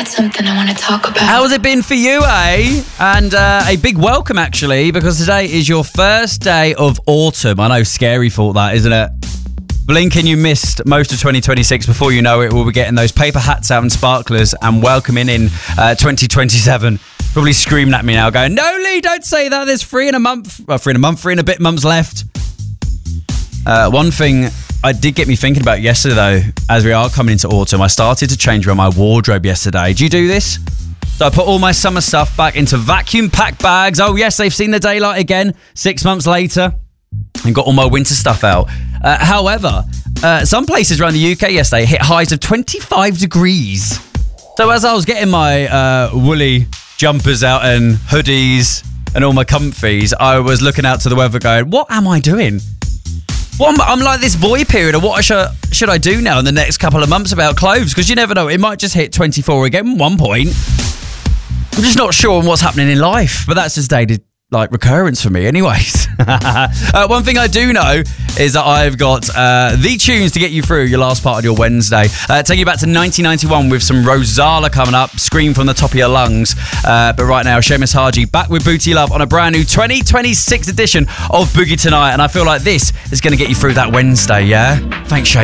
got something I want to talk about. How's it been for you, eh? And a big welcome, actually, because today is your first day of autumn. I know, scary thought that, isn't it? Blink and you missed most of 2026. Before you know it, we'll be getting those paper hats out and sparklers and welcoming in 2027. Probably screaming at me now, going, "No, Lee, don't say that. There's three and a bit months left." One thing I did get me thinking about yesterday, though, as we are coming into autumn, I started to change around my wardrobe yesterday. Do you do this? So I put all my summer stuff back into vacuum packed bags. Oh yes, they've seen the daylight again 6 months later, and got all my winter stuff out. However, some places around the UK yesterday hit highs of 25 degrees. So as I was getting my woolly jumpers out and hoodies and all my comfies, I was looking out to the weather going, what am I doing? I'm like this void period of what should I do now in the next couple of months about clothes? Because you never know, it might just hit 24 again at one point. I'm just not sure on what's happening in life, but that's just dated recurrence for me anyways. One thing I do know is that I've got the tunes to get you through your last part of your Wednesday. Take you back to 1991 with some Rosala coming up, Scream from the Top of Your Lungs. But right now, Seamus Haji back with Booty Love on a brand new 2026 edition of Boogie Tonight, and I feel like this is going to get you through that Wednesday, yeah? Thanks, Seamus.